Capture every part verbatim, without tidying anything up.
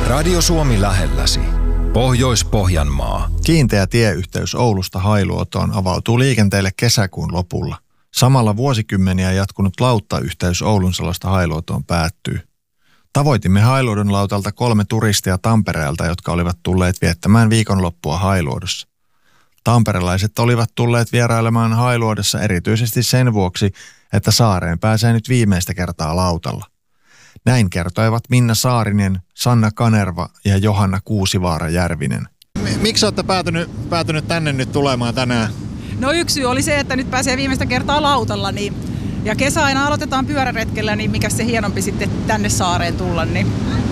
Radio Suomi lähelläsi. Pohjois-Pohjanmaa. Kiinteä tieyhteys Oulusta Hailuotoon avautuu liikenteelle kesäkuun lopulla. Samalla vuosikymmeniä jatkunut lauttayhteys Oulunsalosta Hailuotoon päättyy. Tavoitimme Hailuodon lautalta kolme turistia Tampereelta, jotka olivat tulleet viettämään viikonloppua Hailuodossa. Tamperelaiset olivat tulleet vierailemaan Hailuodossa erityisesti sen vuoksi, että saareen pääsee nyt viimeistä kertaa lautalla. Näin kertoivat Minna Saarinen, Sanna Kanerva ja Johanna Kuusivaara-Järvinen. Miksi olette päätynyt, päätynyt tänne nyt tulemaan tänään? No yksi syy oli se, että nyt pääsee viimeistä kertaa lautalla, niin, ja kesä aina aloitetaan pyöräretkellä, niin mikä se hienompi sitten tänne saareen tulla. Niin.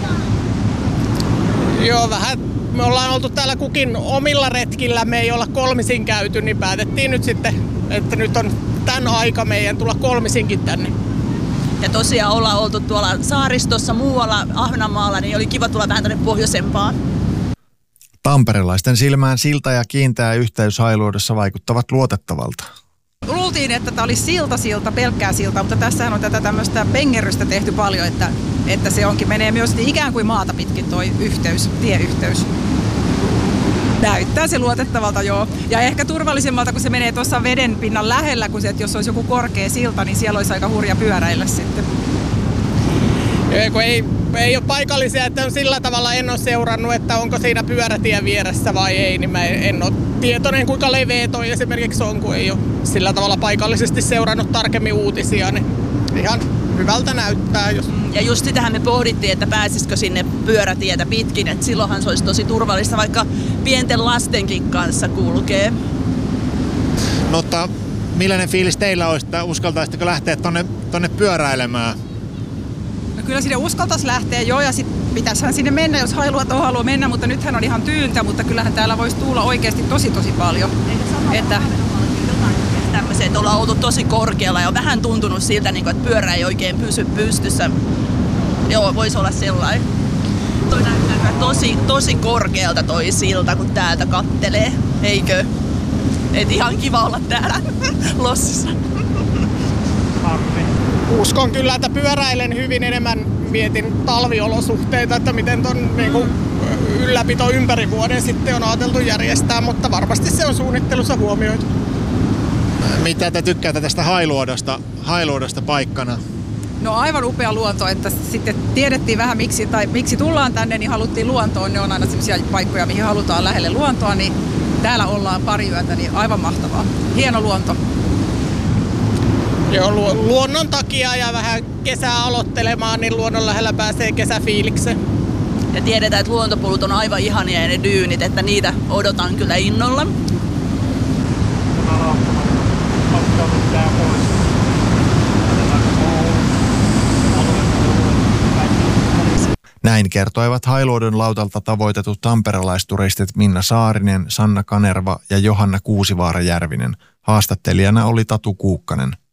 Joo, vähän me ollaan oltu täällä kukin omilla retkillä, me ei olla kolmisin käyty, niin päätettiin nyt sitten, että nyt on tämän aika meidän tulla kolmisinkin tänne. Ja tosiaan ollaan oltu tuolla saaristossa muualla Ahvenanmaalla, niin oli kiva tulla vähän tänne pohjoisempaan. Tamperelaisten silmään silta ja kiinteä yhteys Hailuodossa vaikuttavat luotettavalta. Luultiin, että tämä olisi silta silta, pelkkää silta, mutta tässähän on tätä tämmöistä pengerrystä tehty paljon, että, että se onkin menee myös ikään kuin maata pitkin toi yhteys, tieyhteys. Näyttää se luotettavalta, joo. Ja ehkä turvallisemmalta, kun se menee tuossa veden pinnan lähellä, kun se, että jos olisi joku korkea silta, niin siellä olisi aika hurja pyöräillä sitten. Ei, kun ei, ei ole paikallisia, että on sillä tavalla en ole seurannut, että onko siinä pyörätie vieressä vai ei, niin mä en ole tietoinen, kuinka leveä toi esimerkiksi on, kun ei ole sillä tavalla paikallisesti seurannut tarkemmin uutisia, niin ihan hyvältä näyttää. Jos... Ja just sitähän me pohdittiin, että pääsisikö sinne pyörätietä pitkin, että silloinhan se olisi tosi turvallista, vaikka pienten lastenkin kanssa kulkee. No, mutta millainen fiilis teillä olisi, että uskaltaisitteko lähteä tonne, tonne pyöräilemään? No kyllä sinne uskaltaisi lähteä jo, ja sitten pitäisihän sinne mennä, jos Hailuotoon haluaa mennä, mutta nythän on ihan tyyntä, mutta kyllähän täällä voisi tulla oikeasti tosi tosi paljon. Että... Tämmöisiä, että ollaan oltu tosi korkealla ja on vähän tuntunut siltä, että pyörä ei oikein pysy pystyssä. Joo, voisi olla sellainen. Toi näyttää tosi, tosi korkealta toi silta, kun täältä kattelee, eikö? Et ihan kiva olla täällä lossissa. Uskon kyllä, että pyöräilen hyvin enemmän mietin talviolosuhteita, että miten ton niin kuin, ylläpito ympäri vuoden sitten on ajateltu järjestää, mutta varmasti se on suunnittelussa huomioitu. Mitä te tykkäätte tästä Hailuodosta, Hailuodosta paikkana? No aivan upea luonto, että sitten tiedettiin vähän miksi, tai miksi tullaan tänne, niin haluttiin luontoon. Ne on aina sellaisia paikkoja, mihin halutaan lähelle luontoa, niin täällä ollaan pari yötä, niin aivan mahtavaa. Hieno luonto. Joo, luonnon takia ja vähän kesää aloittelemaan, niin luonnon lähellä pääsee kesäfiilikseen. Ja tiedetään, että luontopolut on aivan ihania ja ne dyynit, että niitä odotan kyllä innolla. Näin kertoivat Hailuodon lautalta tavoitetut tamperelaisturistit Minna Saarinen, Sanna Kanerva ja Johanna Kuusivaara-Järvinen. Haastattelijana oli Tatu Kuukkanen.